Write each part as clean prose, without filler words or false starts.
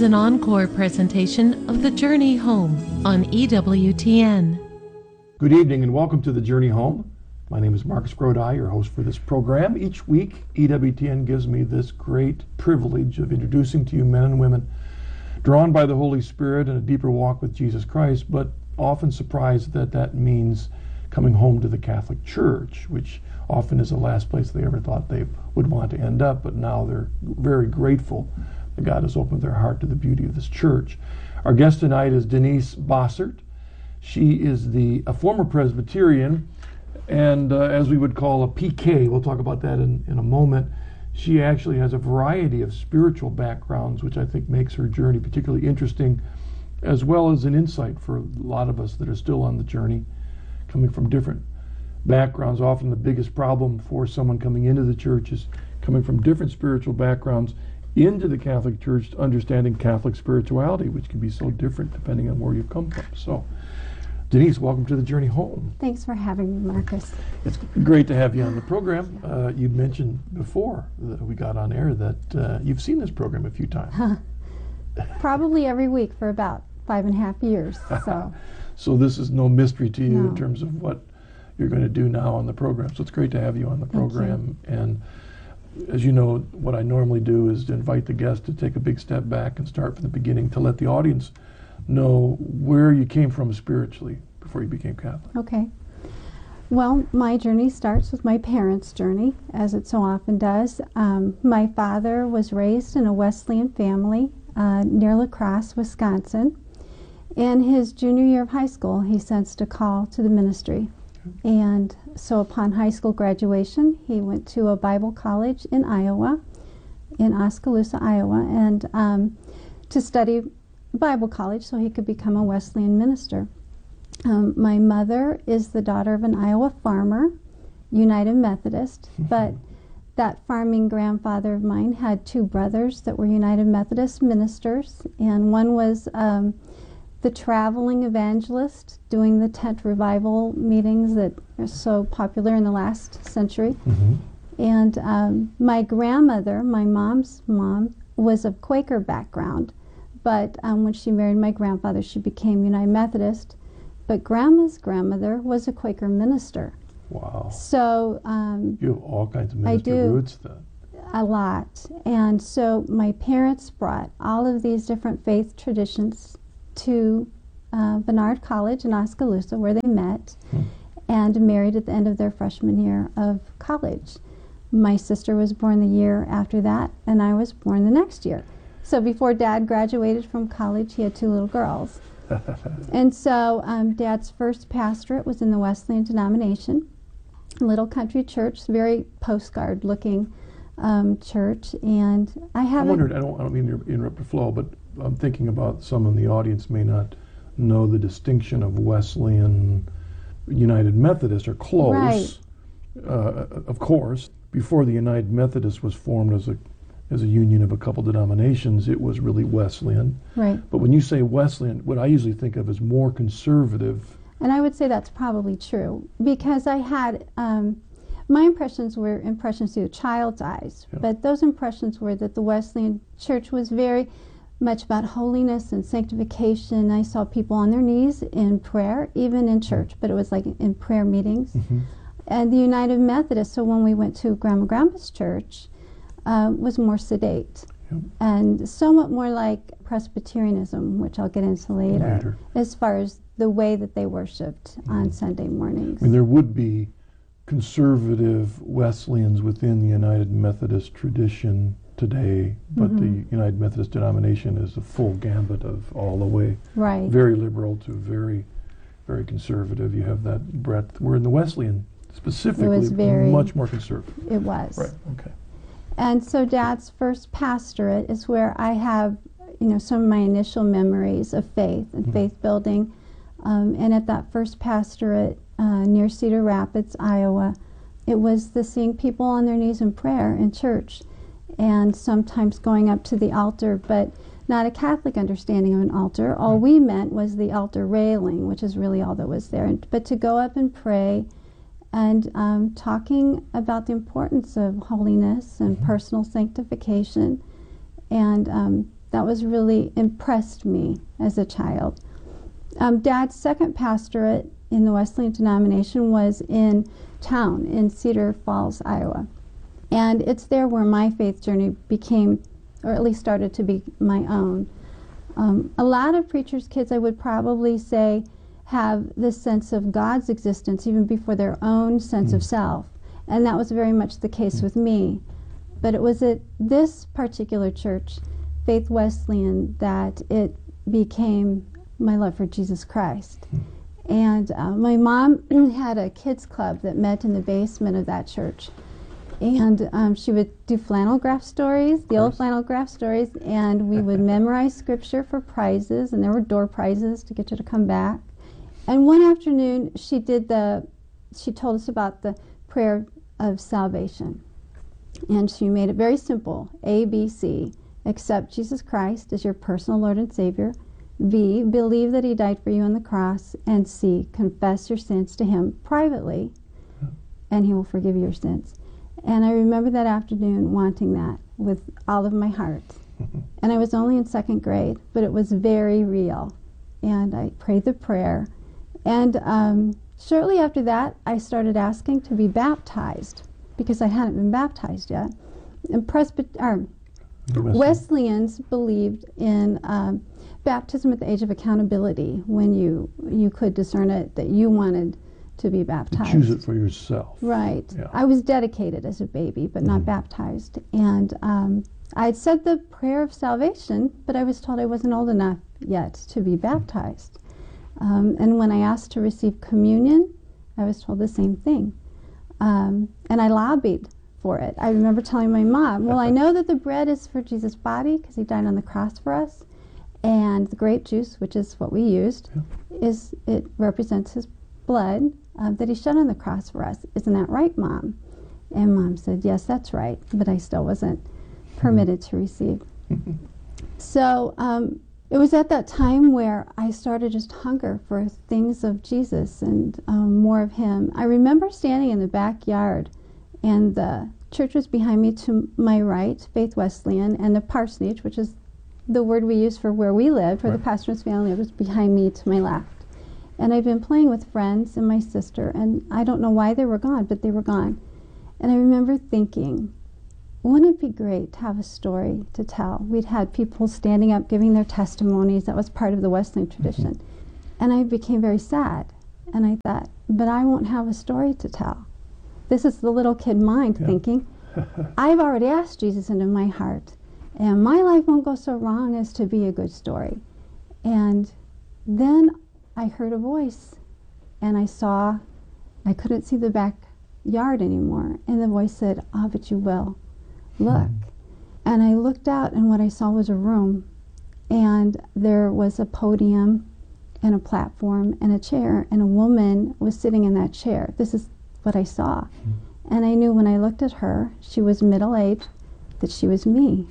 is an encore presentation of The Journey Home on EWTN. Good evening and welcome to The Journey Home. My name is Marcus Grodi, your host for this program. Each week, EWTN gives me this great privilege of introducing to you men and women drawn by the Holy Spirit in a deeper walk with Jesus Christ, but often surprised that that means coming home to the Catholic Church, which often is the last place they ever thought they would want to end up, but now they're very grateful that God has opened their heart to the beauty of this church. Our guest tonight is Denise Bossert. She is a former Presbyterian and as we would call a PK. We'll talk about that in a moment. She actually has a variety of spiritual backgrounds, which I think makes her journey particularly interesting, as well as an insight for a lot of us that are still on the journey, coming from different backgrounds. Often the biggest problem for someone coming into the church is coming from different spiritual backgrounds into the Catholic Church, understanding Catholic spirituality, which can be so different depending on where you've come from. So, Denise, welcome to The Journey Home. Thanks for having me, Marcus. It's great to have you on the program. You mentioned before that we got on air that you've seen this program a few times. Probably every week for about 5.5 years. So this is no mystery to you No. in terms of what you're going to do now on the program. So it's great to have you on the program. And as you know, what I normally do is to invite the guest to take a big step back and start from the beginning to let the audience know where you came from spiritually before you became Catholic. Okay. Well, my journey starts with my parents' journey, as it so often does. My father was raised in a Wesleyan family near La Crosse, Wisconsin. In his junior year of high school, he sensed a call to the ministry. And so upon high school graduation, he went to a Bible college in Iowa, in Oskaloosa, Iowa, and to study Bible college so he could become a Wesleyan minister. My mother is the daughter of an Iowa farmer, United Methodist, but that farming grandfather of mine had two brothers that were United Methodist ministers, and one was the traveling evangelist doing the tent revival meetings that are so popular in the last century. And my grandmother, my mom's mom, was of Quaker background, but when she married my grandfather, she became United Methodist. But Grandma's grandmother was a Quaker minister. Wow. So you have all kinds of minister roots then. A lot. And so my parents brought all of these different faith traditions to Barnard College in Oskaloosa, where they met and married at the end of their freshman year of college. My sister was born the year after that, and I was born the next year. So before Dad graduated from college, he had two little girls. And so Dad's first pastorate was in the Wesleyan denomination, a little country church, very postcard-looking church. And I wondered, I don't mean to interrupt the flow, but I'm thinking about some in the audience may not know the distinction of Wesleyan, United Methodist, or close. Right. Of course, before the United Methodist was formed as a union of a couple denominations, it was really Wesleyan. Right. But when you say Wesleyan, what I usually think of is more conservative. And I would say that's probably true, because I had, my impressions were impressions through a child's eyes, but those impressions were that the Wesleyan Church was very much about holiness and sanctification. I saw people on their knees in prayer, even in church, but it was like in prayer meetings. And the United Methodist, so when we went to Grandpa's church, was more sedate and somewhat more like Presbyterianism, which I'll get into later, as far as the way that they worshipped on Sunday mornings. I mean, there would be conservative Wesleyans within the United Methodist tradition today, but the United Methodist denomination is a full gambit of all the way, very liberal to very, very conservative. You have that breadth. We're in the Wesleyan specifically much more conservative. It was. Right, okay. And so Dad's first pastorate is where I have, some of my initial memories of faith and faith building. And at that first pastorate near Cedar Rapids, Iowa, it was the seeing people on their knees in prayer in church, and sometimes going up to the altar, but not a Catholic understanding of an altar. All we meant was the altar railing, which is really all that was there. But to go up and pray and talking about the importance of holiness and personal sanctification, and That was really impressed me as a child. Dad's second pastorate in the Wesleyan denomination was in town in Cedar Falls, Iowa. And it's there where my faith journey became, or at least started to be my own. A lot of preachers' kids, I would probably say, have this sense of God's existence even before their own sense of self. And that was very much the case with me. But it was at this particular church, Faith Wesleyan, that it became my love for Jesus Christ. And my mom had a kids club that met in the basement of that church. And she would do flannel graph stories, the old flannel graph stories, and we would memorize scripture for prizes, and there were door prizes to get you to come back. And one afternoon, she told us about the prayer of salvation. And she made it very simple, A, B, C. Accept Jesus Christ as your personal Lord and Savior. B, believe that He died for you on the cross. And C, confess your sins to Him privately, and He will forgive your sins. And I remember that afternoon wanting that with all of my heart. And I was only in second grade, but it was very real. And I prayed the prayer. And shortly after that, I started asking to be baptized because I hadn't been baptized yet. And Wesleyans believed in baptism at the age of accountability, when you could discern it that you wanted to be baptized. Choose it for yourself. Right. Yeah. I was dedicated as a baby, but not baptized. And I'd said the prayer of salvation, but I was told I wasn't old enough yet to be baptized. And when I asked to receive communion, I was told the same thing. And I lobbied for it. I remember telling my mom, well, I know that the bread is for Jesus' body because He died on the cross for us, and the grape juice, which is what we used, it represents His blood that He shed on the cross for us. Isn't that right, Mom? And Mom said, yes, that's right, but I still wasn't permitted to receive. So it was at that time where I started just hunger for things of Jesus and more of Him. I remember standing in the backyard, and the church was behind me to my right, Faith Wesleyan, and the parsonage, which is the word we use for where we lived, where the pastor's family was, behind me to my left. And I've been playing with friends and my sister, and I don't know why they were gone, but they were gone. And I remember thinking, wouldn't it be great to have a story to tell? We'd had people standing up giving their testimonies. That was part of the Wesleyan tradition. And I became very sad. And I thought, but I won't have a story to tell. This is the little kid mind thinking, I've already asked Jesus into my heart, and my life won't go so wrong as to be a good story. And then I heard a voice, and I couldn't see the backyard anymore. And the voice said, but you will. Look. And I looked out, and what I saw was a room, and there was a podium and a platform and a chair, and a woman was sitting in that chair. This is what I saw. And I knew when I looked at her, she was middle-aged, that she was me.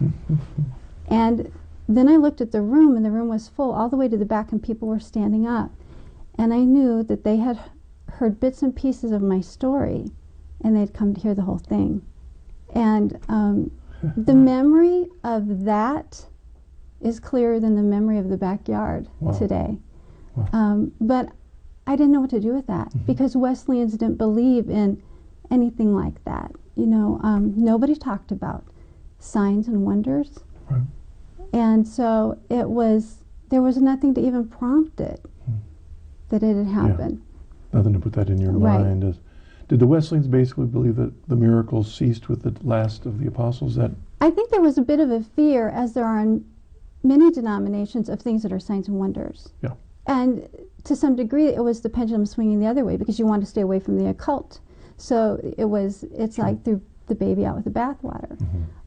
And then I looked at the room, and the room was full all the way to the back, and people were standing up. And I knew that they had heard bits and pieces of my story, and they'd come to hear the whole thing. And the memory of that is clearer than the memory of the backyard today. But I didn't know what to do with that, because Wesleyans didn't believe in anything like that. You know, nobody talked about signs and wonders. Right. And so there was nothing to even prompt it, that it had happened. Yeah. Nothing to put that in your mind. Did the Wesleyans basically believe that the miracles ceased with the last of the apostles? I think there was a bit of a fear, as there are in many denominations, of things that are signs and wonders. Yeah. And to some degree, it was the pendulum swinging the other way, because you want to stay away from the occult. So it's like threw the baby out with the bathwater.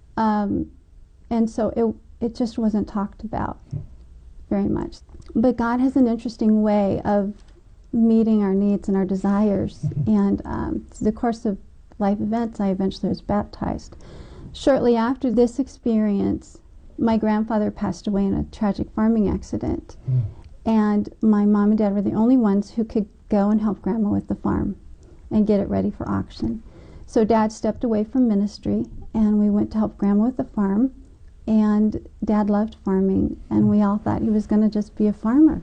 And so it just wasn't talked about very much. But God has an interesting way of meeting our needs and our desires. And through the course of life events, I eventually was baptized. Shortly after this experience, my grandfather passed away in a tragic farming accident. And my mom and dad were the only ones who could go and help Grandma with the farm and get it ready for auction. So Dad stepped away from ministry, and we went to help Grandma with the farm. and Dad loved farming, and we all thought he was going to just be a farmer.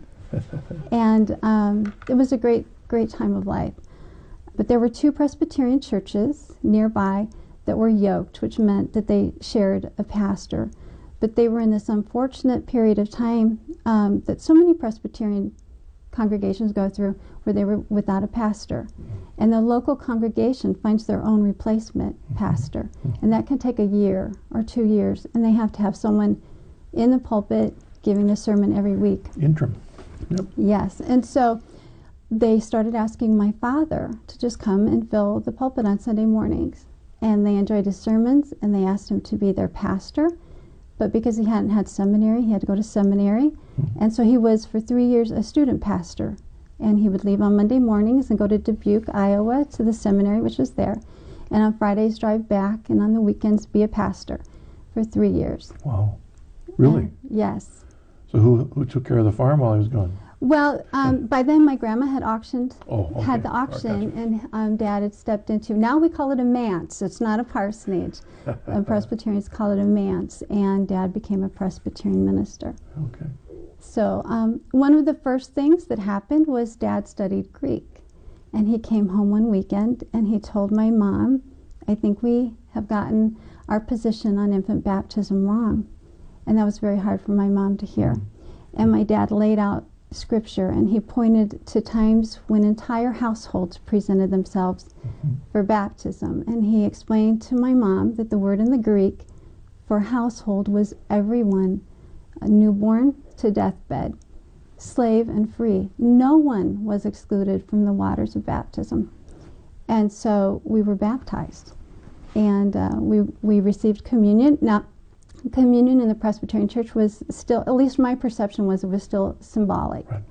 And it was a great time of life. But there were 2 Presbyterian churches nearby that were yoked, which meant that they shared a pastor. But they were in this unfortunate period of time that so many Presbyterian congregations go through, where they were without a pastor. And the local congregation finds their own replacement pastor. And that can take a year or 2 years, and they have to have someone in the pulpit giving the sermon every week. Interim. Yep. Yes. And so they started asking my father to just come and fill the pulpit on Sunday mornings. And they enjoyed his sermons, and they asked him to be their pastor. But because he hadn't had seminary, he had to go to seminary. And so he was, for 3 years, a student pastor. And he would leave on Monday mornings and go to Dubuque, Iowa, to the seminary, which was there. And on Fridays, drive back, and on the weekends, be a pastor for 3 years. Wow. Really? Yes. So who took care of the farm while he was gone? Well, by then my grandma had auctioned, Oh, okay. had the auction, and Dad had stepped into, now we call it a manse, it's not a parsonage. Presbyterians call it a manse, and Dad became a Presbyterian minister. Okay. So one of the first things that happened was Dad studied Greek, and he came home one weekend and he told my mom, I think we have gotten our position on infant baptism wrong. And that was very hard for my mom to hear. And my dad laid out scripture, and he pointed to times when entire households presented themselves for baptism. And he explained to my mom that the word in the Greek for household was everyone, newborn to deathbed, slave and free. No one was excluded from the waters of baptism. And so we were baptized, and we received communion. Now, communion in the Presbyterian Church was still, at least my perception was, it was still symbolic. Right.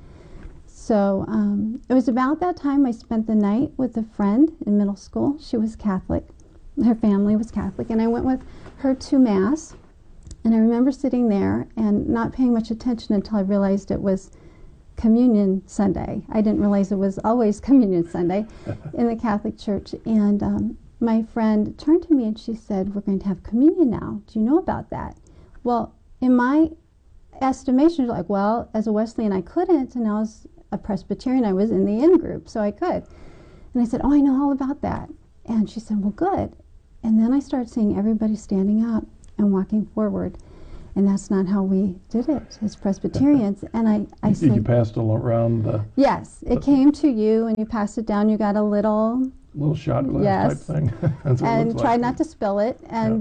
So it was about that time I spent the night with a friend in middle school. She was Catholic. Her family was Catholic, and I went with her to Mass. And I remember sitting there and not paying much attention until I realized it was Communion Sunday. I didn't realize it was always Communion Sunday in the Catholic Church. And my friend turned to me and she said, "We're going to have communion now. Do you know about that?" Well, in my estimation, like, well, as a Wesleyan, I couldn't, and as a Presbyterian, I was in the in group, so I could. And I said, "Oh, I know all about that." And she said, "Well, good." And then I started seeing everybody standing up and walking forward. And that's not how we did it as Presbyterians. And I said, you passed around the yes, it came to you, and you passed it down. You got a little shot glass yes, type thing. That's what it and looks tried like. not to spill it. And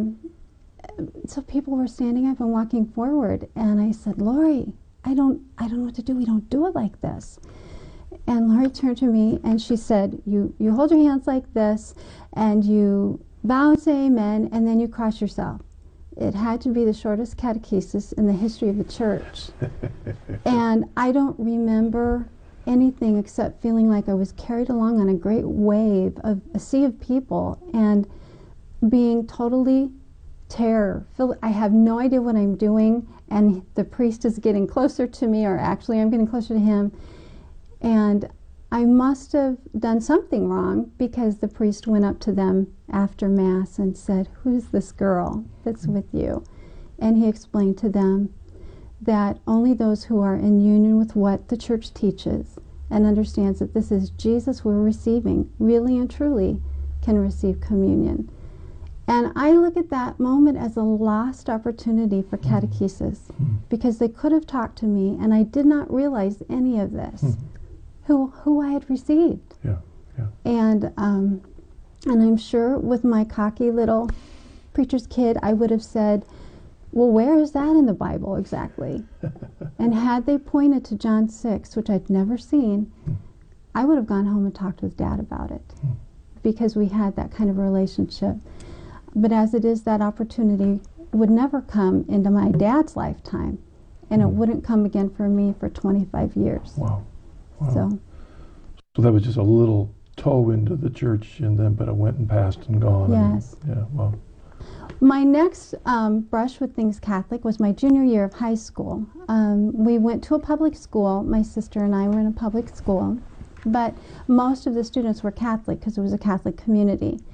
so people were standing up and walking forward. And I said, "Lori, I don't know what to do. We don't do it like this." And Lori turned to me and she said, you hold your hands like this, and you bow and say amen, and then you cross yourself." It had to be the shortest catechesis in the history of the church. And I don't remember anything except feeling like I was carried along on a great wave of a sea of people and being totally terror-filled. I have no idea what I'm doing, and the priest is getting closer to me, or actually I'm getting closer to him. And I must have done something wrong, because the priest went up to them after Mass and said, "Who's this girl that's with you?" And he explained to them that only those who are in union with what the church teaches and understands that this is Jesus we're receiving, really and truly, can receive communion. And I look at that moment as a lost opportunity for catechesis, because they could have talked to me and I did not realize any of this. Who I had received. Yeah. And I'm sure with my cocky little preacher's kid, I would have said, "Well, where is that in the Bible exactly?" And had they pointed to John 6, which I'd never seen, I would have gone home and talked with Dad about it, because we had that kind of relationship. But as it is, that opportunity would never come into my dad's lifetime, and it wouldn't come again for me for 25 years. Wow. So that was just a little toe into the church, but it went and passed and gone. yes. Yeah, well. My next brush with things Catholic was my junior year of high school. We went to a public school. My sister and I were in a public school, but most of the students were Catholic because it was a Catholic community.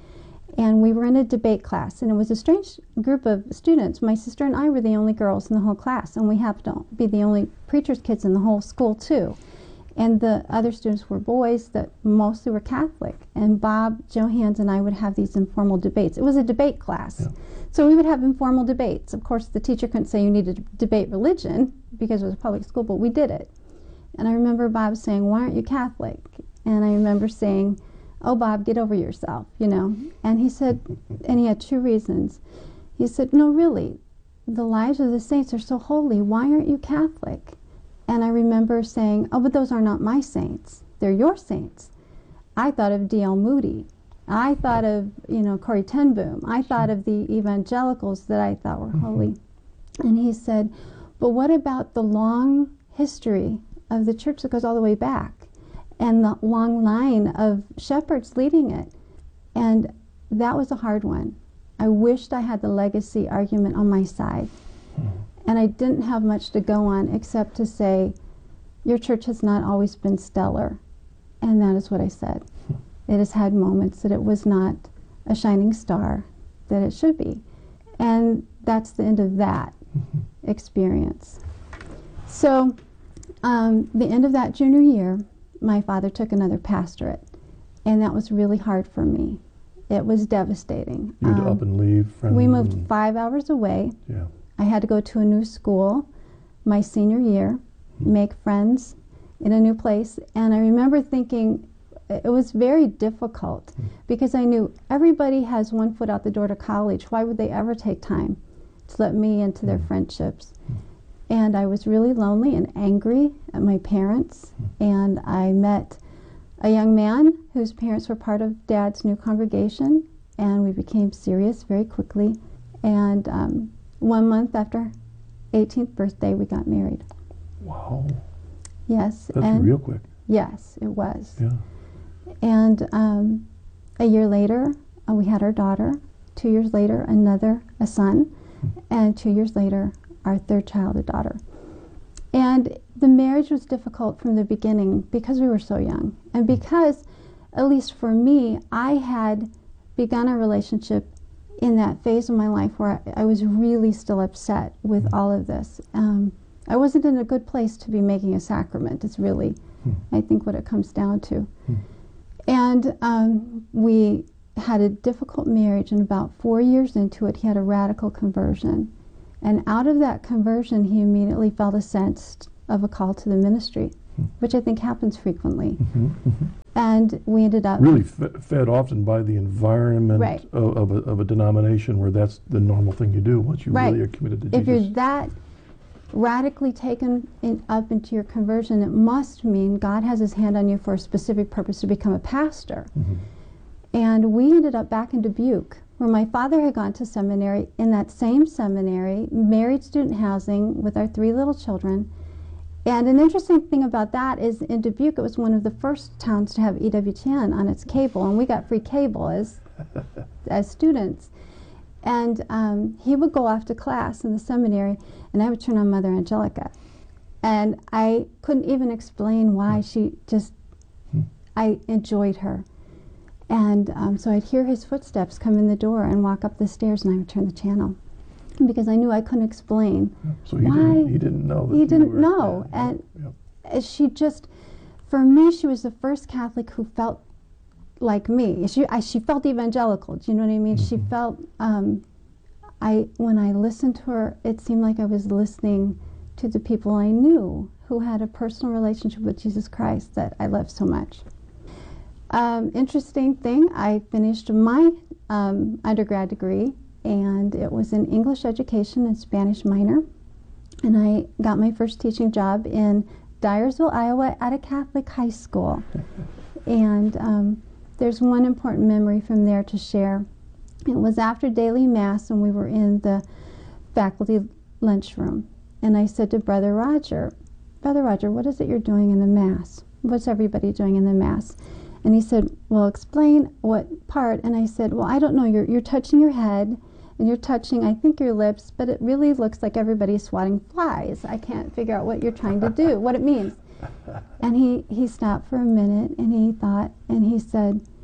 And we were in a debate class, and it was a strange group of students. My sister and I were the only girls in the whole class, and we happened to be the only preacher's kids in the whole school, too. And the other students were boys that mostly were Catholic. And Bob Johans and I would have these informal debates. It was a debate class. Yeah. So we would have informal debates. Of course, the teacher couldn't say you need to debate religion because it was a public school, but we did it. And I remember Bob saying, "Why aren't you Catholic?" And I remember saying, "Oh, Bob, get over yourself," you know. And he said, and he had two reasons. He said, "No, really, the lives of the saints are so holy. Why aren't you Catholic?" And I remember saying, "Oh, but those are not my saints. They're your saints." I thought of D.L. Moody. I thought of, Corrie ten Boom. I thought of the evangelicals that I thought were holy. And he said, "But what about the long history of the church that goes all the way back? And the long line of shepherds leading it?" And that was a hard one. I wished I had the legacy argument on my side. And I didn't have much to go on except to say, your church has not always been stellar. And that is what I said. It has had moments that it was not a shining star that it should be. And that's the end of that experience. So the end of that junior year, my father took another pastorate, and that was really hard for me. It was devastating. You had to up and leave. We moved 5 hours away. Yeah. I had to go to a new school my senior year, make friends in a new place, and I remember thinking it was very difficult because I knew everybody has one foot out the door to college. Why would they ever take time to let me into their friendships? And I was really lonely and angry at my parents, and I met a young man whose parents were part of Dad's new congregation, and we became serious very quickly. And 1 month after 18th birthday, we got married. Wow. Yes. That's real quick. Yes, it was. Yeah. And a year later, we had our daughter. 2 years later, a son. And 2 years later, our third child, a daughter. And the marriage was difficult from the beginning because we were so young. And because, at least for me, I had begun a relationship in that phase of my life where I was really still upset with all of this. I wasn't in a good place to be making a sacrament. It's really, I think, what it comes down to. And we had a difficult marriage, and about 4 years into it, he had a radical conversion. And out of that conversion, he immediately felt a sense of a call to the ministry, which I think happens frequently. And we ended up... Really fed often by the environment Right. of a denomination where that's the normal thing you do once you really are committed to If Jesus. you're that radically taken up into your conversion, it must mean God has his hand on you for a specific purpose to become a pastor. And we ended up back in Dubuque, where my father had gone to seminary, in that same seminary, married student housing with our 3 little children. And an interesting thing about that is in Dubuque, it was one of the first towns to have EWTN on its cable, and we got free cable as students. And he would go off to class in the seminary, and I would turn on Mother Angelica. And I couldn't even explain why. I enjoyed her. And so I'd hear his footsteps come in the door and walk up the stairs, and I would turn the channel because I knew I couldn't explain So why. he didn't know that He you didn't were- know. yeah, And yeah. she just, for me, she was the first Catholic who felt like me. She felt evangelical. Do you know what I mean? She felt, when I listened to her, it seemed like I was listening to the people I knew who had a personal relationship with Jesus Christ that I loved so much. Interesting thing, I finished my undergrad degree, and it was in English education and Spanish minor. And I got my first teaching job in Dyersville, Iowa at a Catholic high school. And there's one important memory from there to share. It was after daily mass, and we were in the faculty lunchroom. And I said to Brother Roger, what is it you're doing in the mass? What's everybody doing in the mass? And he said, well, explain what part. And I said, well, I don't know. You're touching your head, and you're touching, I think, your lips, but it really looks like everybody's swatting flies. I can't figure out what you're trying to do, what it means. And he stopped for a minute, and he thought, and he said,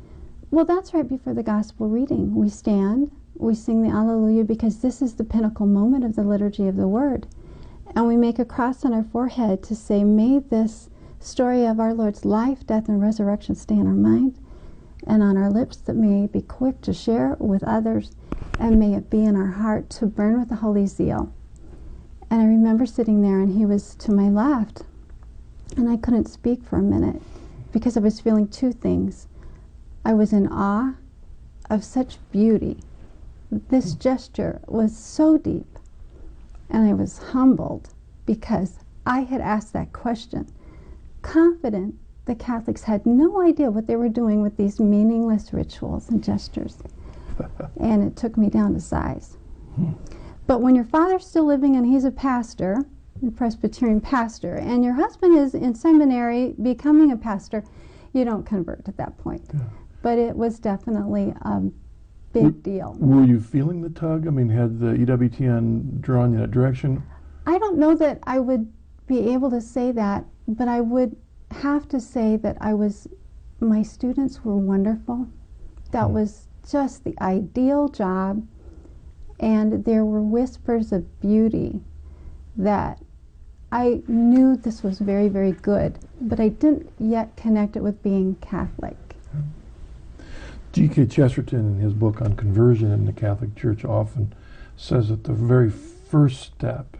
Well, that's right before the gospel reading. We stand, we sing the Alleluia, because this is the pinnacle moment of the liturgy of the Word. And we make a cross on our forehead to say, may this story of our Lord's life, death, and resurrection stay in our mind and on our lips, that may be quick to share with others, and may it be in our heart to burn with a holy zeal. And I remember sitting there, and he was to my left, and I couldn't speak for a minute because I was feeling two things. I was in awe of such beauty. This gesture was so deep, and I was humbled because I had asked that question, confident the Catholics had no idea what they were doing with these meaningless rituals and gestures. And it took me down to size. But when your father's still living and he's a pastor, a Presbyterian pastor, and your husband is in seminary becoming a pastor, you don't convert at that point. Yeah. But it was definitely a big deal. Were you feeling the tug? I mean, had the EWTN drawn you in that direction? I don't know that I would be able to say that, but I would have to say that my students were wonderful. That was just the ideal job, and there were whispers of beauty that I knew this was very, very good, but I didn't yet connect it with being Catholic. G.K. Chesterton, in his book on conversion in the Catholic Church, often says that the very first step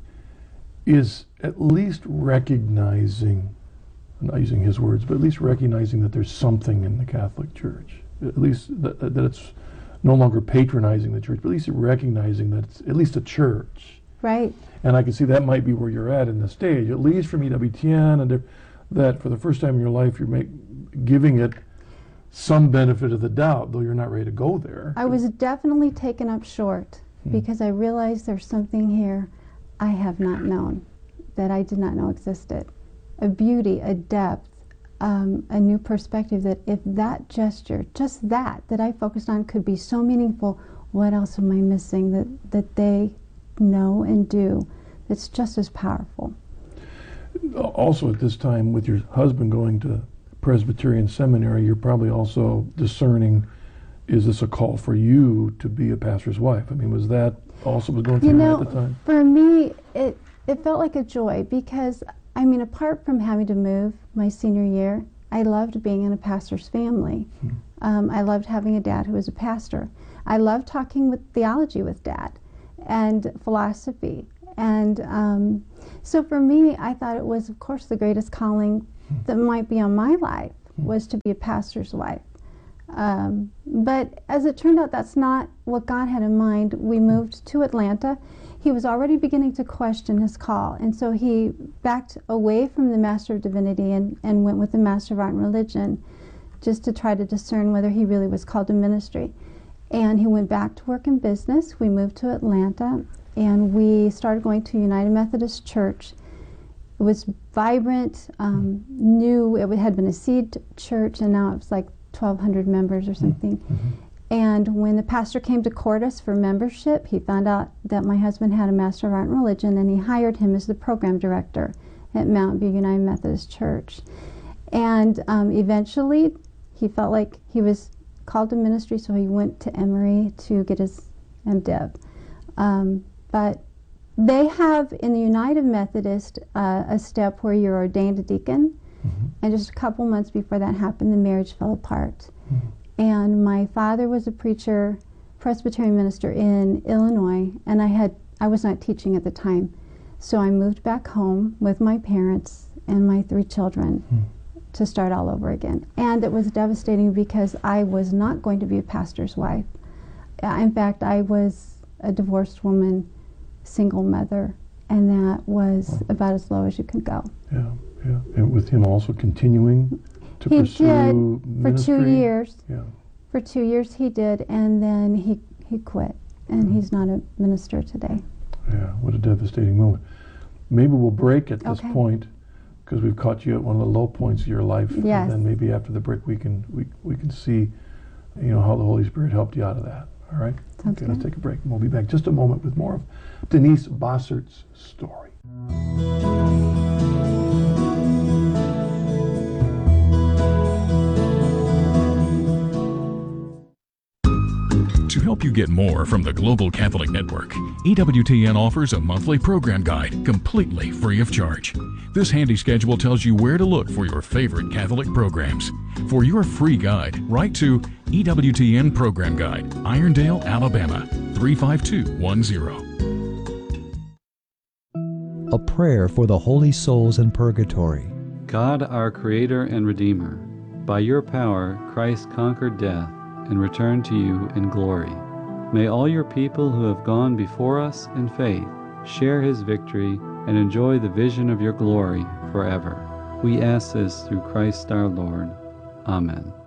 is at least recognizing, not using his words, but at least recognizing that there's something in the Catholic Church. At least that it's no longer patronizing the church, but at least recognizing that it's at least a church. Right. And I can see that might be where you're at in the stage, at least from EWTN, and that for the first time in your life you're giving it some benefit of the doubt, though you're not ready to go there. I was definitely taken up short because I realized there's something here I have not known, that I did not know existed. A beauty, a depth, a new perspective, that if that gesture, just that I focused on, could be so meaningful, what else am I missing that they know and do that's just as powerful? Also at this time, with your husband going to Presbyterian seminary, you're probably also discerning, is this a call for you to be a pastor's wife? I mean, was that also going through your mind at the time? For me, it felt like a joy because, I mean, apart from having to move my senior year, I loved being in a pastor's family. I loved having a dad who was a pastor. I loved talking with theology with Dad and philosophy. And so for me, I thought it was, of course, the greatest calling that might be on my life was to be a pastor's wife. But as it turned out, that's not what God had in mind. We moved to Atlanta. He was already beginning to question his call, and so he backed away from the Master of Divinity and went with the Master of Art and Religion, just to try to discern whether he really was called to ministry. And he went back to work in business. We moved to Atlanta, and we started going to United Methodist Church. It was vibrant, new. It had been a seed church, and now it's like 1,200 members or something. And when the pastor came to court us for membership, he found out that my husband had a Master of Art and Religion, and he hired him as the program director at Mountain View United Methodist Church. And eventually, he felt like he was called to ministry, so he went to Emory to get his MDiv. But they have in the United Methodist a step where you're ordained a deacon, and just a couple months before that happened, the marriage fell apart. And my father was a preacher, Presbyterian minister in Illinois, and I was not teaching at the time. So I moved back home with my parents and my 3 children to start all over again. And it was devastating because I was not going to be a pastor's wife. In fact, I was a divorced woman, single mother, and that was about as low as you could go. Yeah. And with him also continuing to pursue ministry? For 2 years. Yeah. For 2 years he did, and then he quit, and he's not a minister today. Yeah, what a devastating moment. Maybe we'll break at this point, because we've caught you at one of the low points of your life. Yes. And then maybe after the break we can see, how the Holy Spirit helped you out of that. All right? Sounds okay, good. Let's take a break, and we'll be back just a moment with more of Denise Bossert's story. help you get more from the Global Catholic Network, EWTN offers a monthly program guide completely free of charge. This handy schedule tells you where to look for your favorite Catholic programs. For your free guide, write to EWTN Program Guide, Irondale, Alabama, 35210. A prayer for the holy souls in purgatory. God, our Creator and Redeemer, by your power Christ conquered death and returned to you in glory. May all your people who have gone before us in faith share his victory and enjoy the vision of your glory forever. We ask this through Christ our Lord. Amen.